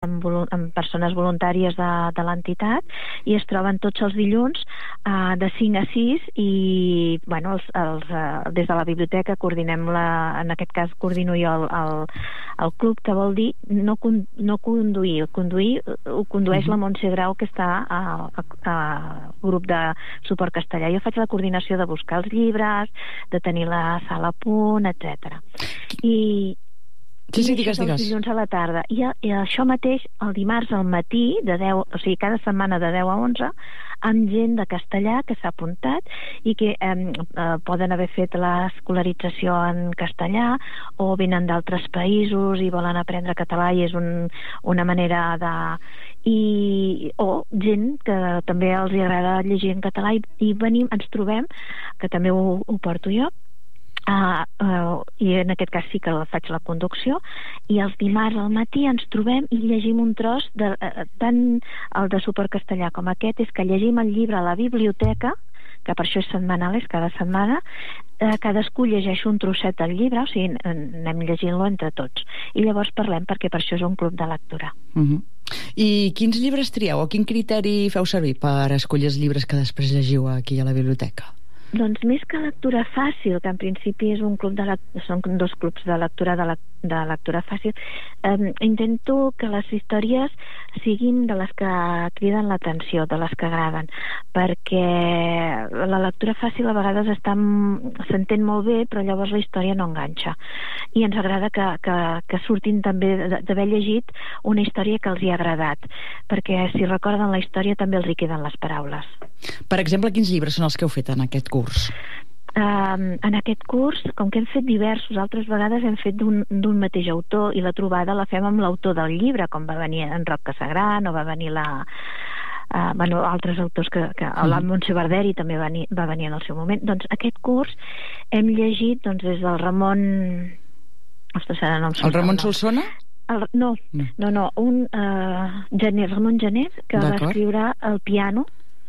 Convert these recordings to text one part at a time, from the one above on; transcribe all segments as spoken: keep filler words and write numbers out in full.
amb, amb persones voluntàries de, de l'entitat, i es troben tots els dilluns uh, de cinc a sis, i bueno, els, els, uh, des de la biblioteca coordinem la, en aquest cas coordino jo el, el, el club, que vol dir no, con, no conduir, conduir ho condueix uh-huh. la Montse Grau, que està al grup de suport castellà. Jo faig la coordinació de buscar els llibres, de tenir la sala a punt, etcètera. I Sí, sí, I digues, això digues. Els dilluns a la tarda. I, I això mateix, el dimarts al matí, de deu, o sigui, cada setmana de deu a onze, amb gent de castellà que s'ha apuntat i que eh, eh, poden haver fet l'escolarització en castellà, o venen d'altres països i volen aprendre català, i és un, una manera de... I, o gent que també els agrada llegir en català, i, i venim, ens trobem, que també ho, ho porto jo, Uh, uh, i en aquest cas sí que faig la conducció, i els dimarts al matí ens trobem i llegim un tros de, uh, tant el de suport castellà com aquest, és que llegim el llibre a la biblioteca, que per això és setmanal, és cada setmana, uh, cadascú llegeix un trosset del llibre, o sigui, anem llegint-lo entre tots, i llavors parlem, perquè per això és un club de lectura. Uh-huh. I quins llibres trieu, o quin criteri feu servir per escollir els llibres que després llegiu aquí a la biblioteca? Doncs més que lectura fàcil, que en principi és un club de lec- són dos clubs de lectura de, le- de lectura fàcil, eh, intento que les històries siguin de les que criden l'atenció, de les que agraden, perquè la lectura fàcil a vegades està, s'entén molt bé, però llavors la història no enganxa, i ens agrada que, que, que surtin també d'haver llegit una història que els hi ha agradat, perquè si recorden la història també els hi queden les paraules. Per exemple, quins llibres són els que heu fet en aquest curs? Um, en aquest curs, com que hem fet diversos, altres vegades hem fet d'un mateix autor, i la trobada la fem amb l'autor del llibre, com va venir en Roc Casagran, o va venir la... Uh, bueno, altres autors que, que mm. la Montse Barderi també va venir, va venir en el seu moment. Doncs aquest curs hem llegit doncs, des del Ramon... Ostres, ara no em surt el Ramon el nom. Solsona? El, no, no, no, no, un uh, Gener, Ramon Gener, que va escriure El piano.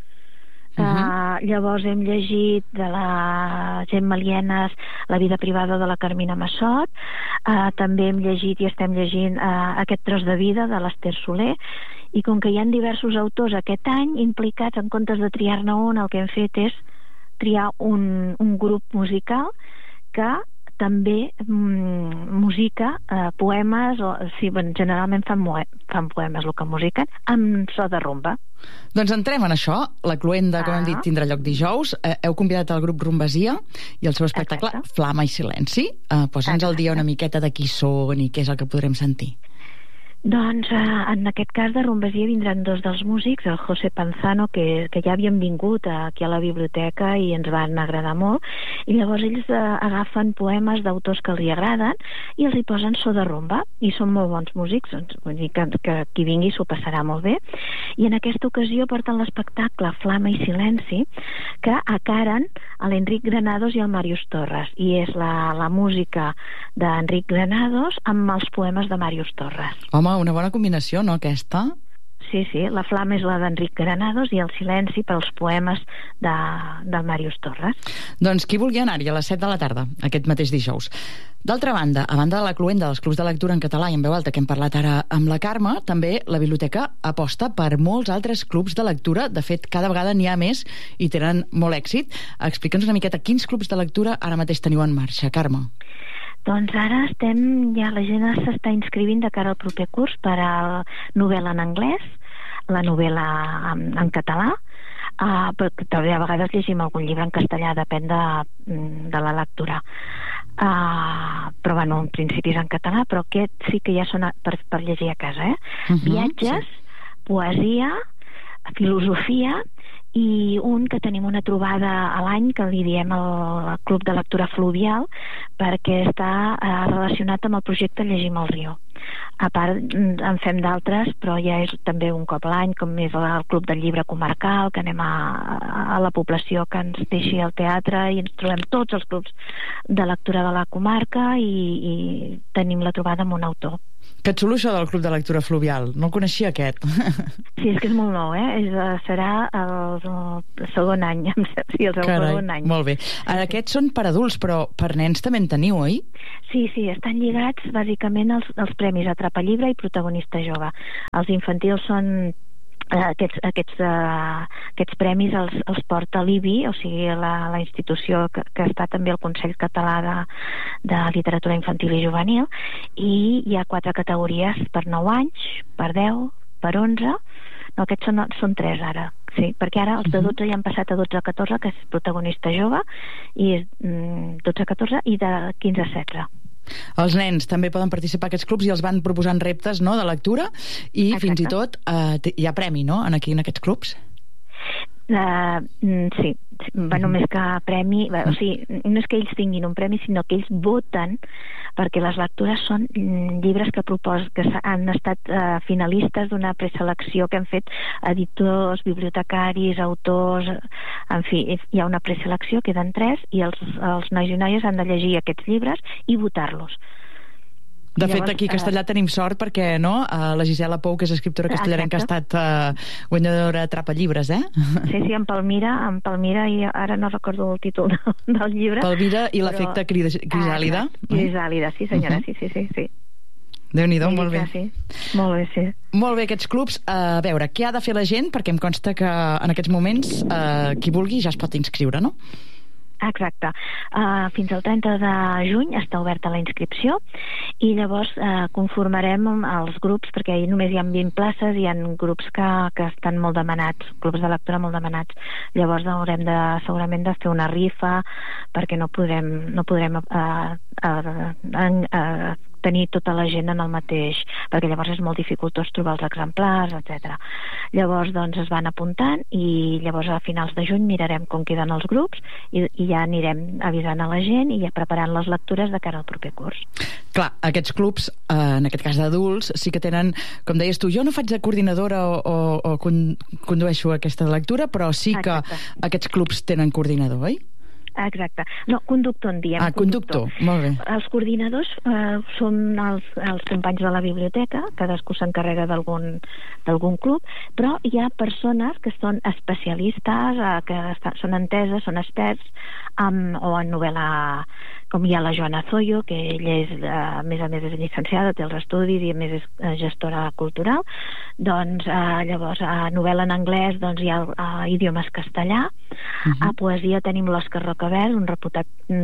Uh -huh. uh, llavors hem llegit de la Gemma Lienas La vida privada de la Carmina Massot, uh, també hem llegit i estem llegint uh, Aquest tros de vida de l'Ester Soler, i com que hi ha diversos autors aquest any implicats, en comptes de triar-ne un, el que hem fet és triar un, un grup musical que també mm, musica eh, poemes, o sí, bueno, generalment fan, fan poemes el que musiquen, amb so de rumba. Doncs entrem en això. La Cluenda, ah. com hem dit, tindrà lloc dijous. Eh, heu convidat el grup Rumbasia i el seu espectacle Exacte. Flama i silenci. Eh, Posa'ns al dia una miqueta de qui són i què és el que podrem sentir. Doncs eh, en aquest cas de Rumbasia vindran dos dels músics, el José Panzano, que, que ja havien vingut aquí a la biblioteca i ens van agradar molt, i llavors ells eh, agafen poemes d'autors que els hi agraden i els hi posen so de rumba, i són molt bons músics, doncs, vull dir que, que qui vingui s'ho passarà molt bé. I en aquesta ocasió porten l'espectacle Flama i silenci, que acaren a l'Enric Granados i al Màrius Torres, i és la, la música d'Enric Granados amb els poemes de Màrius Torres. Home, una bona combinació, no, aquesta? Sí, sí, la Flama és la d'Enric Granados i el silenci pels poemes de, del Màrius Torres. Doncs qui vulgui anar-hi a les set de la tarda, aquest mateix dijous. D'altra banda, a banda de la Cluenda dels clubs de lectura en català i en veu alta que hem parlat ara amb la Carme, també la biblioteca aposta per molts altres clubs de lectura. De fet, cada vegada n'hi ha més i tenen molt èxit. Explica'ns una miqueta quins clubs de lectura ara mateix teniu en marxa, Carme. Doncs ara estem, ja la gent s'està inscrivint de cara al proper curs per a novel·la en anglès, la novel·la en, en català, uh, però també a vegades llegim algun llibre en castellà, depèn de, de la lectura. Uh, però bueno, en principi és en català, però aquest sí que ja són a, per, per llegir a casa, eh? Uh-huh, Viatges, sí. Poesia, filosofia, i un que tenim una trobada a l'any que li diem el Club de Lectura Fluvial, perquè està eh, relacionat amb el projecte Llegim al Riu. A part en fem d'altres, però ja és també un cop a l'any, com és el Club del Llibre Comarcal, que anem a, a la població que ens deixi el teatre i ens trobem tots els clubs de lectura de la comarca i, i tenim la trobada amb un autor. Que xulo això del Club de Lectura Fluvial. No el coneixia, aquest. Sí, és que és molt nou, eh? És, serà el, el segon any. Sí, el Carai, segon any. Molt bé. Ara, aquests són per adults, però per nens també en teniu, oi? Sí, sí, estan lligats bàsicament als, als premis Atrapallibre i Protagonista Jove. Els infantils són... Aquests, aquests, uh, aquests premis els, els porta l'I B I, o sigui, la, la institució que, que està també al Consell Català de, de Literatura Infantil i Juvenil, i hi ha quatre categories per nou anys, per deu, per onze, no, aquests són, són tres ara, sí, perquè ara els de dotze ja han passat a dotze a catorze, que és Protagonista Jove, i és mm, dotze a catorze, i de quinze a setze. Els nens també poden participar a aquests clubs i els van proposant reptes, no?, de lectura, i Exacte. Fins i tot eh, hi ha premi, no?, en aquí en aquests clubs? Uh, sí, bueno, més que premi, o sigui, no és que ells tinguin un premi, sinó que ells voten, perquè les lectures són llibres que propos, que han estat uh, finalistes d'una preselecció que han fet editors, bibliotecaris, autors, en fi, hi ha una preselecció, queden tres, i els, els nois i noies han de llegir aquests llibres i votar-los. De fet, aquí a Castellà tenim sort perquè, no?, la Gisela Pou, que és escriptora castellarenca, ha estat uh, guanyadora Atrapa Llibres, eh? Sí, sí, en Palmira, en Palmira, i ara no recordo el títol del llibre. Palmira i l'efecte però... crisàlida. Ah, crisàlida, sí senyora, uh -huh. sí, sí, sí, sí. Déu-n'hi-do, molt bé. Sí. Molt bé, sí. Molt bé, aquests clubs. Uh, a veure, què ha de fer la gent? Perquè em consta que en aquests moments uh, qui vulgui ja es pot inscriure, no? Exacte. Uh, fins al trenta de juny està oberta la inscripció i llavors uh, conformarem els grups, perquè només hi ha vint places, hi ha grups que, que estan molt demanats, clubs de lectura molt demanats. Llavors haurem de, segurament de fer una rifa, perquè no podrem, no podrem uh, uh, uh, uh, tenir tota la gent en el mateix, perquè llavors és molt dificultós trobar els exemplars, etcètera. Llavors, doncs, es van apuntant i llavors a finals de juny mirarem com queden els grups i, i ja anirem avisant a la gent i ja preparant les lectures de cara al proper curs. Clar, aquests clubs, eh, en aquest cas d'adults, sí que tenen, com deies tu, jo no faig de coordinadora o, o, o con, condueixo aquesta lectura, però sí que Exacte. Aquests clubs tenen coordinador, oi? Exacte. No, conductor en diem. Ah, conductor. conductor. Molt bé. Els coordinadors eh, són els, els companys de la biblioteca, cadascú s'encarrega d'algun d'algun club, però hi ha persones que són especialistes, eh, que estan, són enteses, són experts, um, o en novel·la, com hi ha la Joana Zoyo, que ella és, eh, a més a més és llicenciada, té els estudis i a més és eh, gestora cultural, doncs eh, llavors a novel·la en anglès doncs hi ha eh, idiomes castellà, uh-huh. A poesia tenim l'Òscar Rocabert, un reputat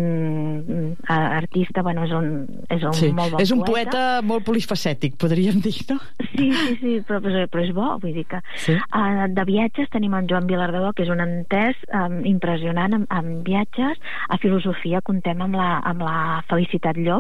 mm, artista, bueno, és un, és un sí. molt bon és un poeta. poeta molt polifacètic, podríem dir, no? Sí, sí, sí, però, però és bo, vull dir que... Sí. Uh, de viatges tenim en Joan Vilardebó, que és un entès um, impressionant en, en viatges. A filosofia contem amb la, amb la Felicitat Llop.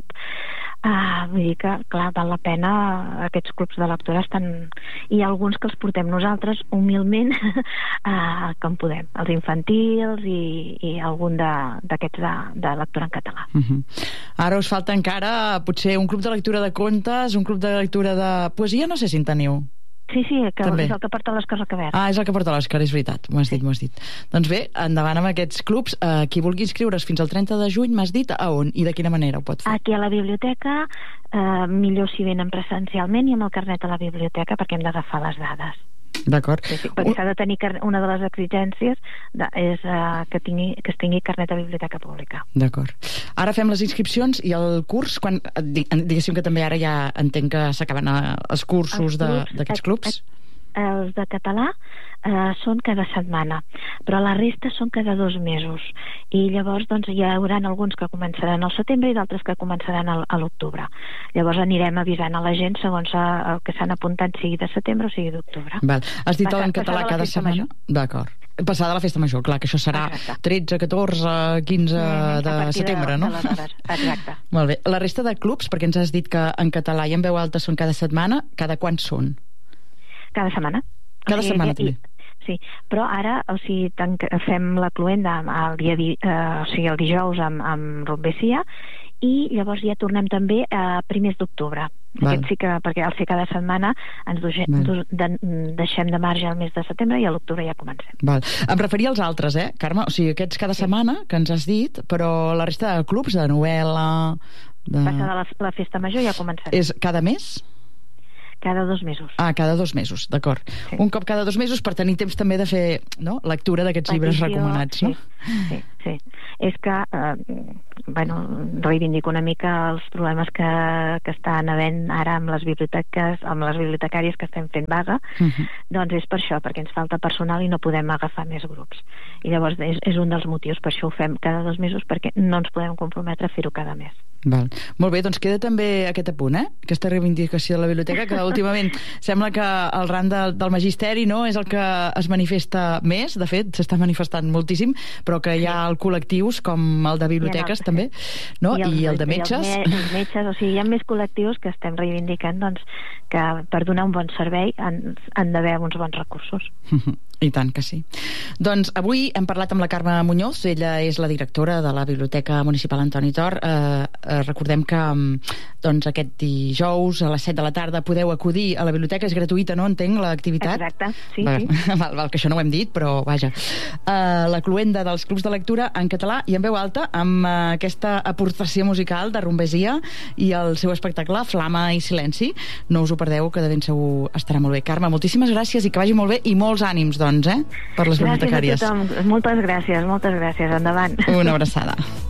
Uh, vull dir que, clar, val la pena, aquests clubs de lectura estan... Hi ha alguns que els portem nosaltres, humilment, uh, com podem, els infantils i, i algun d'aquests de, de, de lectura en català. Uh -huh. Ara us falta encara potser un club de lectura de contes, un club de lectura de poesia, no sé si en teniu. Sí, sí, que és el que porta l'Òscar Rocabert. Ah, és el que porta l'Òscar, és veritat, m'ho has dit, m'ho has dit. Doncs bé, endavant amb aquests clubs. Eh, qui vulgui inscriure's fins al trenta de juny, m'has dit a on i de quina manera ho pot fer? Aquí a la biblioteca, eh, millor si venen presencialment i amb el carnet a la biblioteca, perquè hem d'agafar les dades. D'acord. Sí, sí, perquè s'ha de tenir una de les exigències de, és uh, que, tingui, que es tingui carnet a biblioteca pública. D'acord. Ara fem les inscripcions i el curs, quan, diguéssim que també ara ja entenc que s'acaben els cursos d'aquests clubs. Els de català eh, són cada setmana, però la resta són cada dos mesos. I llavors doncs, hi haurà alguns que començaran al setembre i d'altres que començaran al, a l'octubre. Llavors anirem avisant a la gent segons el que s'han apuntat, sigui de setembre o sigui d'octubre. Has dit en català cada setmana? D'acord. Passada la festa major, clar, que això serà Exacte. tretze, catorze, quinze mm, de setembre, de, no? De Exacte. Molt bé. La resta de clubs, perquè ens has dit que en català i en veu alta són cada setmana, cada quan són? Cada setmana. Cada o sigui, setmana, i, també. Sí, però ara, o sigui, fem la cluenda el dia di, eh, o sigui, el dijous amb, amb Rumbesia i llavors ja tornem també a primers d'octubre. Aquest sí que, perquè al ser cada setmana ens deixem de, deixem de marge el mes de setembre i a l'octubre ja comencem. Val. Em referia als altres, eh, Carme? O sigui, aquests cada sí. setmana, que ens has dit, però la resta de clubs, de novel·la... De... Passada la, la festa major ja començarem. És cada mes? Cada dos mesos. Ah, cada dos mesos, d'acord. Sí. Un cop cada dos mesos per tenir temps també de fer, no?, lectura d'aquests llibres recomanats, no? Sí, sí, sí. És que, eh, bueno, reivindico una mica els problemes que, que estan havent ara amb les biblioteques, amb les bibliotecàries que estem fent vaga, uh-huh. Doncs és per això, perquè ens falta personal i no podem agafar més grups. I llavors és, és un dels motius, per això ho fem cada dos mesos, perquè no ens podem comprometre a fer-ho cada mes. Val. Molt bé, doncs queda també aquest apunt, eh? Aquesta reivindicació de la biblioteca, que últimament sembla que el ran de, del magisteri, no?, és el que es manifesta més, de fet, s'està manifestant moltíssim, però que hi ha col·lectius com el de biblioteques, no, també, no? I el, I el de metges. I els, els metges, o sigui, hi ha més col·lectius que estem reivindicant, doncs, que per donar un bon servei han, han d'haver uns bons recursos. I tant que sí. Doncs avui hem parlat amb la Carme Muñoz, ella és la directora de la Biblioteca Municipal Antoni Tor. Eh, eh, recordem que doncs, aquest dijous a les set de la tarda podeu acudir a la biblioteca, és gratuïta, no? Entenc, l'activitat? Exacte, sí, val, sí. Val, val, que això no ho hem dit, però vaja. Eh, la cluenda dels clubs de lectura en català i en veu alta, amb eh, aquesta aportació musical de Rumbesia i el seu espectacle Flama i Silenci. No us ho perdeu, que de ben segur estarà molt bé. Carme, moltíssimes gràcies i que vagi molt bé i molts ànims, doncs, eh, per les bibliotecàries. Gràcies a tothom. Moltes gràcies, moltes gràcies. Endavant. Una abraçada.